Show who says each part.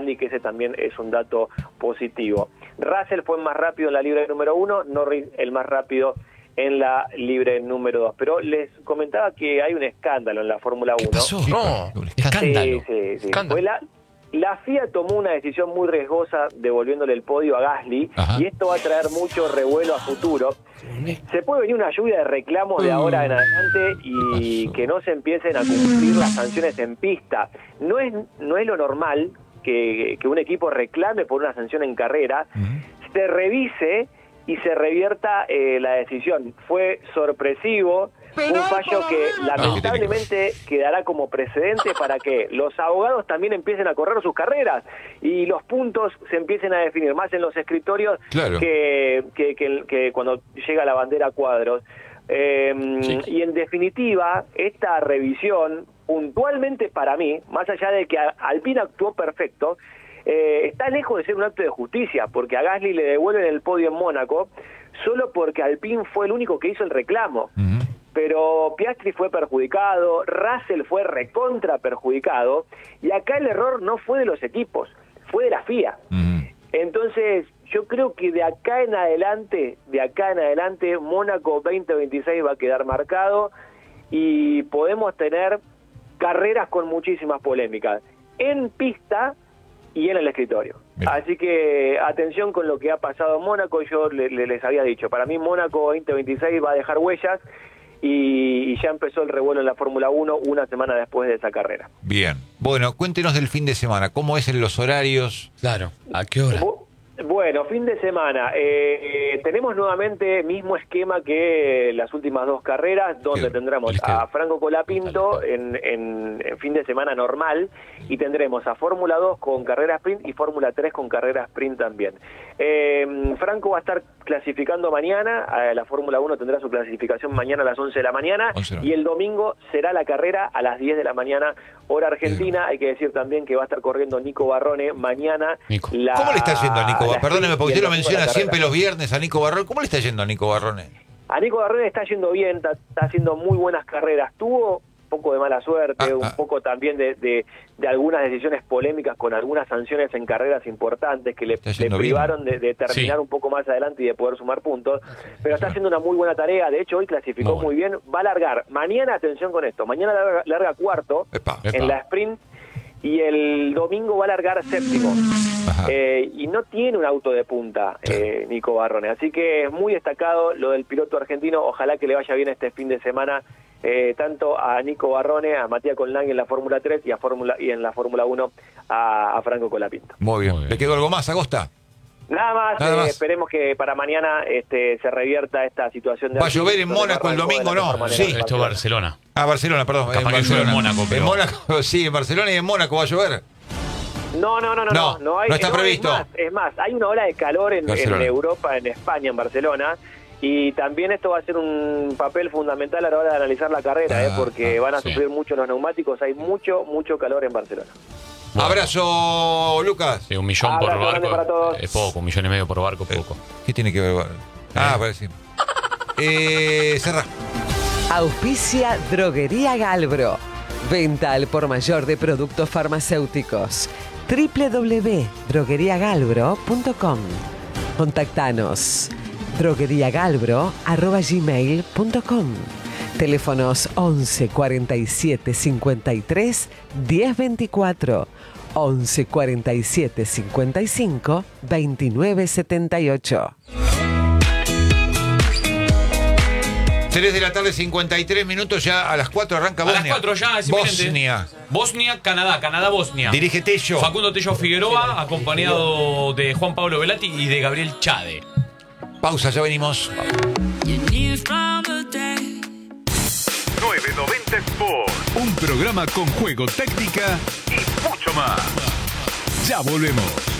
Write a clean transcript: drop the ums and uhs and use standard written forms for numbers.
Speaker 1: Gasly, que ese también es un dato positivo. Russell fue más rápido en la libre número 1, Norris el más rápido en la libre número 2. Pero les comentaba que hay un escándalo en la Fórmula 1.
Speaker 2: ¿Qué pasó?
Speaker 3: No,
Speaker 2: Un escándalo.
Speaker 1: Sí.
Speaker 3: Escándalo.
Speaker 1: Fue la FIA tomó una decisión muy riesgosa devolviéndole el podio a Gasly.
Speaker 2: Ajá.
Speaker 1: Y esto va a traer mucho revuelo a futuro. Se puede venir una lluvia de reclamos de ahora en adelante y que no se empiecen a cumplir las sanciones en pista. No es lo normal que un equipo reclame por una sanción en carrera, se revise y se revierta la decisión. Fue sorpresivo, un fallo que lamentablemente quedará como precedente para que los abogados también empiecen a correr sus carreras y los puntos se empiecen a definir más en los escritorios que cuando llega la bandera a cuadros. Y en definitiva, esta revisión, puntualmente para mí, más allá de que Alpine actuó perfecto, está lejos de ser un acto de justicia, porque a Gasly le devuelven el podio en Mónaco solo porque Alpine fue el único que hizo el reclamo. Pero Piastri fue perjudicado, Russell fue recontra perjudicado, y acá el error no fue de los equipos, fue de la FIA. Entonces, yo creo que de acá en adelante, Mónaco 2026 va a quedar marcado y podemos tener carreras con muchísimas polémicas en pista y en el escritorio. Bien. Así que atención con lo que ha pasado en Mónaco. Yo les había dicho, para mí Mónaco 2026 va a dejar huellas y ya empezó el revuelo en la Fórmula 1 una semana después de esa carrera.
Speaker 2: Bien. Bueno, cuéntenos del fin de semana. ¿Cómo es en los horarios?
Speaker 3: Claro. ¿A qué hora?
Speaker 1: Bueno, fin de semana. Tenemos nuevamente mismo esquema que las últimas dos carreras, donde tendremos a Franco Colapinto en fin de semana normal y tendremos a Fórmula 2 con carrera sprint y Fórmula 3 con carrera sprint también. Franco va a estar clasificando mañana, la Fórmula 1 tendrá su clasificación mañana a las 11 de la mañana y el domingo será la carrera a las 10 de la mañana, hora argentina. Hay que decir también que va a estar corriendo Nico Barrone mañana.
Speaker 2: ¿Cómo le está yendo a Nico? Perdóneme, porque usted lo menciona siempre los viernes a Nico Barrone. ¿Cómo le está yendo a Nico Barrone?
Speaker 1: A Nico Barrone está yendo bien, está haciendo muy buenas carreras. Tuvo un poco de mala suerte, un poco también de algunas decisiones polémicas con algunas sanciones en carreras importantes que le privaron de terminar un poco más adelante y de poder sumar puntos. Pero está haciendo una muy buena tarea. De hecho, hoy clasificó muy bien. Va a largar mañana, atención con esto, mañana larga cuarto en la sprint. Y el domingo va a largar séptimo. Y no tiene un auto de punta, Nico Barrone. Así que es muy destacado lo del piloto argentino. Ojalá que le vaya bien este fin de semana, tanto a Nico Barrone, a Matías Colnaghi en la Fórmula 3 y en la Fórmula 1 a Franco Colapinto.
Speaker 2: Muy bien. ¿Le quedó algo más, Agosta?
Speaker 1: Nada más. Esperemos que para mañana se revierta esta situación.
Speaker 2: ¿Va a llover en Mónaco el domingo no?
Speaker 3: Sí. Esto es Barcelona.
Speaker 2: Barcelona, perdón.
Speaker 3: Capaz que llueve en Mónaco, pero...
Speaker 2: En Mónaco, sí, en Barcelona y en Mónaco va a llover.
Speaker 1: No
Speaker 2: está previsto.
Speaker 1: Es más, hay una ola de calor en Europa, en España, en Barcelona, y también esto va a ser un papel fundamental a la hora de analizar la carrera, porque van a sufrir mucho los neumáticos. Hay mucho calor en Barcelona.
Speaker 2: Bueno. Abrazo, Lucas.
Speaker 3: Sí, 1 millón por barco es poco, 1,5 millones por barco es poco.
Speaker 2: ¿Qué tiene que ver? Parece. Cerra.
Speaker 4: Auspicia Droguería Galbro. Venta al por mayor de productos farmacéuticos. www.drogueriagalbro.com. Contactanos. drogueriagalbro@gmail.com. Teléfonos 11 47 53 10 24, 11 47 55 29 78.
Speaker 2: 3 de la tarde, 53 minutos, ya a las 4 arranca Bosnia.
Speaker 3: A las 4 ya es Bosnia, Canadá, Bosnia.
Speaker 2: Dirige Tello.
Speaker 3: Facundo Tello Figueroa, acompañado de Juan Pablo Velati y de Gabriel Chade.
Speaker 2: Pausa, ya venimos.
Speaker 5: 990 Sport. Un programa con juego, técnica y mucho más. Ya volvemos.